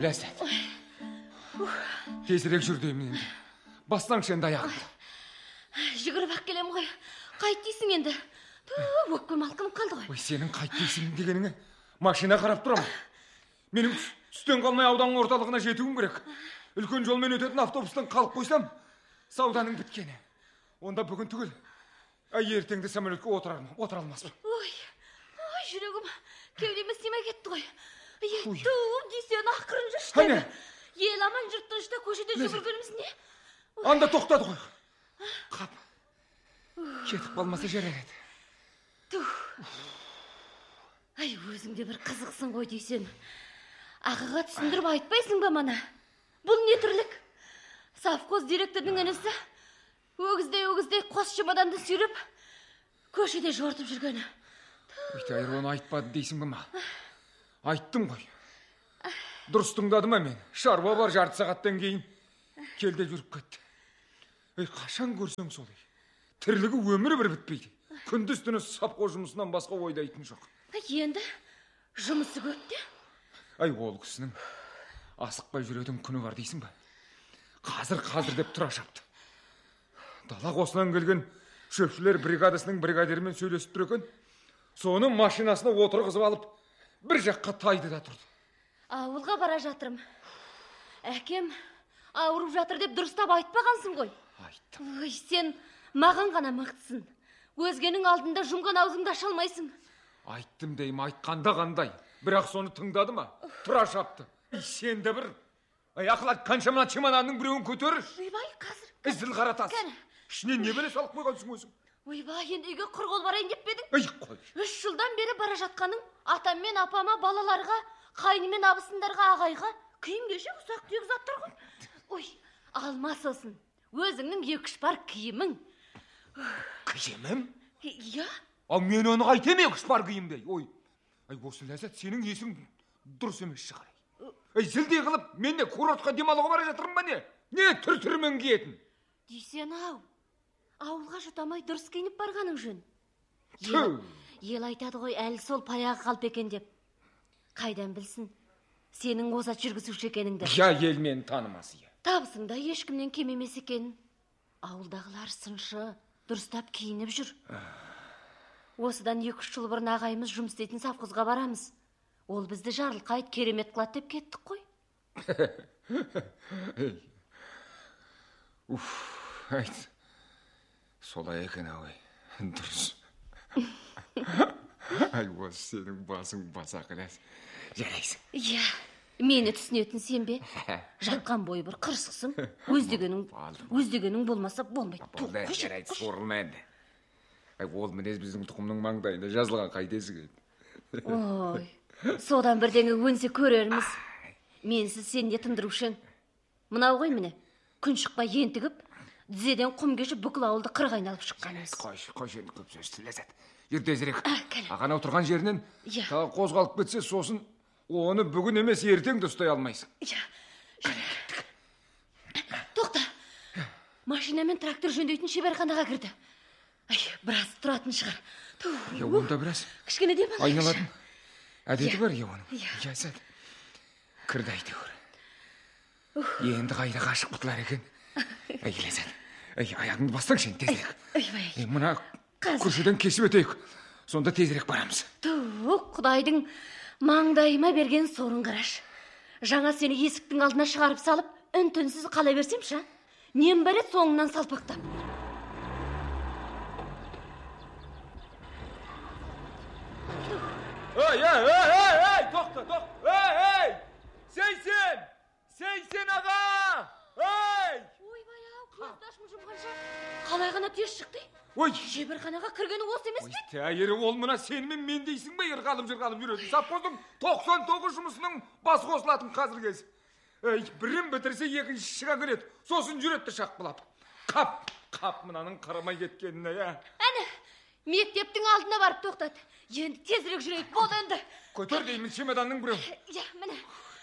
Ләззат. Тезірек жүр деймін енді. Бастаңшы енді аяғымды. Жүгіріп-ақ келем ғой. Қайт дейсің енді. Өкпем алқынып қалды ғой. Ой, сенің қайт дейсің дегеніңе машина қарап тұрамын. Менің түстен қалмай ауданның орталығына жетуім керек. Үлкен жолмен өтетін автобустан қалып қойсам, сауданың біткені. Онда бүгін түгіл. Ертеңді самолетке отыра алмаспын. Ой, жүрегім кеудеме сыймай кетті ғой. Туым дейсен ақырын жүрші. Ел аман жұрт тынышта көшеде жүгіргеніміз не? Анда тоқтады ғой. Қап. Кетіп қалмаса жарайды. Ай, өзіңде бір қызықсың ғой дейсен. Ақыға түсіндіріп айтпайсың ба мана? Бұл не түрлік? Совхоз директордың інісі өгіздей қос шымаданды сүйреп көшеде жортып жүргені. Өйтайыр, оны айтпады дейсің ба ма? Айттым ғой. Дұрыс тыңдады ма мен? Шаруа бар, жарты сағаттан кейін келде жүріп кетті. Қашан көрсең солай. Тірлігі өмірі бір бітпейді. Күндіз түні совхоз жұмысынан басқа ойдайтын жоқ. Енді жұмысы көп те? Ол кісінің асықпай жүретін күні бар дейсің ба? Қазір деп тұра шапты. Дала қосынан келген шөпшілер бригадасының бригадирімен сөйлесіп тұр екен. Соны машинасына отырғызып алып, бір жаққа тайды да тұрды. Ауылға бара жатырым. Әкем ауырып жатыр деп дұрыстап айтпағансың ғой. Айттым. Ой, сен маған ғана мықтысың. Өзгенің алдында жұмған аузыңды аша алмайсың. Айттым дейім, айтқанда қандай. Бірақ соны тыңдады ма? Тұра шапты. Сен де бір ақыл қанша мына чемоданның біреуін көтеріш. Ойбай, қазір. Зіл қара тас. Ішінен не біле салып қойғансың өзің? Ойбай, енді үйге құр қол барайын деп пе едің? Қой. 3 жылдан бері бара жатқаның атам мен апама, балаларға, қайны мен абысындарға, ағайға киім кешек ұсақ түйек заттар ғой. Ой, алма сосын. Өзіңнің 2-3 бар киімің. Киімім? Иә. Ал мен оны қайтем 2-3 бар киімдей. Ой, осы Ләззат, сенің есің дұрыс емес шығар. Зілдей қылып, мен де курортқа демалуға бара жатырмын ба не? Не түр-түрімен киетін? Дейсен ау. Ауылға жұтамай дұрыс киініп барғаның жөн. Ел айтады ғой, әлі сол паяғы қалып екен деп. Қайдан білсін, сенің озат жүргізуші екеніңді. Ел мені танымасы. Табысыңда ешкімнен кем емес екен. Ауылдағылар сыншы, дұрыстап киініп жүр. Осыдан 2-3 жыл бұрын ағайымыз жұмыс істейтін совхозға барамыз. Ол бізді жарылқайт керемет қылады деп кеттік қой. Айт. Солай екен ой. Дұрыс. Осы сенің басың басақ ләз. Жарайсың. Иә, мені түсінетін сен бе? Жатқан бойы бір қырсықсың. Өздегенің болмаса болмайды. Болды, жарайды, сорылма енді. Ол мінез біздің тұқымның маңдайында жазылған қайтесі кеді. Ой, содан бірдеңе өнсе көрерміз. Менсіз сен де тындырушың. Мынау ғой міне, күн шықпай ентігіп, дізеден құм кешіп бүкіл ауылды қырға айналып шыққанымыз. Қош енді көп сөзді Ләззат. Ертезірек. Ағана отырған жерінен тағы қозғалып кетсе, сосын оны бүгін емес ертең де ұстай алмайсың. Тоқта. Машинамен трактор жөндейтін шеберханаға кірді. Біраз тұратын шығар. Онда біраз кішкене де бала. Айналатын әдеті бар оның. Ләззат. Кірді әйтеуір. Енді қайда қашық құтылар екен. Ләззат. Аяғыңды бастаңшы енді тезірек. Мына көшеден кесіп өтейік. Сонда тезірек барамыз. Құдайдың маңдайыма берген сорын қараш. Жаңа сені есіктің алдына шығарып салып, үн-түнсіз қала берсемші, нем бәрі соңынан салпақтап. Тоқта. Сейсен аға! Ойбай-ау, көзді ашмы жұмғанша. Қалай ғана тез шықты? Шеберханаға кіргені осы емес пе? Тәйірі ол мына сенімен мен дейсің бе? Ерғалым жүретін. Совхоздың 99 жұмысының бас қосылатын қазір кез. Бірін бітірсе екінші шыға кіреді. Сосын жүретті шақпылап. Қап мынаның қарамай кеткеніне, Әні, мектептің алдына барып тоқтады. Енді тезірек жүрейік, бол енді. Көтер деймін чемоданның біреу. Міне.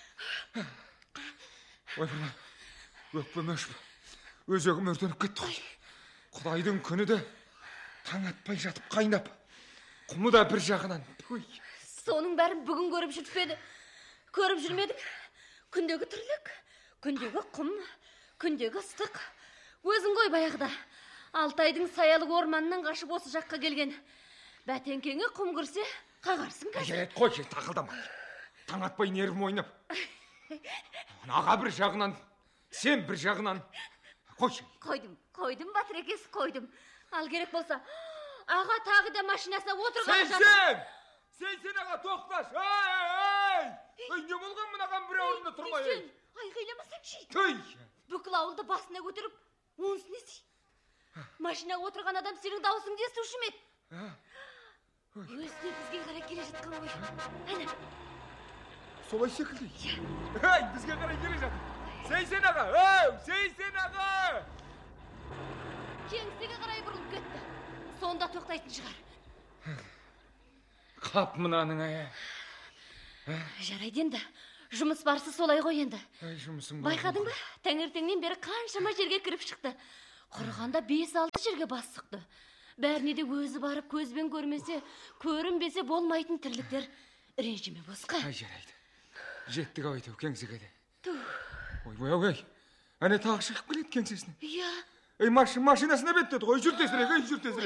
Өкпем өшіп. Өзегім өртеніп кетті ғой. Құдайдың күні де таң атпай жатып қайнап. Құмы да бір жағынан. Соның бәрін бүгін көріп жүрпеді. Көріп жүрмедік. Күндегі тірлік, күндегі құм, күндегі ыстық. Өзің ғой баяғыда Алтайдың саялық орманынан қашып осы жаққа келген. Бәтеңкеңе құм кірсе, қағарсың қазір. Қойшы, тақылдама. Таң атпай нервім ойнап. Аға бір жағынан, сен бір жағынан. Қойшы. Қойдым, Батырекес, қойдым. Ал керек болса, аға тағы да машинасына отырған жатыр. Сен аға, тоқташ. Ай, не болған мынаған бір орында тұрмай? Сен айғайламасаң шейді. Төй! Бүкіл ауылды басына көтеріп, онсы несі? Машина отырған адам сенің даусыңды естуші ме еді? Өзіне бізге қарай келе жатқан ғой. Әне. Солай секілді. Бізге қарай келе жатыр. Сейсен аға, Сейсен аға! Кеңсеге қарай бұрылып кетті. Сонда тоқтайтын шығар. Қап мұнаның ая. Жарайды енді. Жұмыс барысы солай ғой енді. Жұмысың бар. Байқадың ба? Таңертеңнен бері қаншама жерге кіріп шықты. Құрығанда 5-6 жерге бас сұқты. Бәріне де өзі барып көзбен көрмесе, көрінбесе болмайтын тірліктер ренжіме босқа. Жарайды. Жеттік ау кеңсеге де. Ой. Әне тағы шығып келеді кеңсесіне. Иә. Машинасына беттеді ғой, жүр тезірек.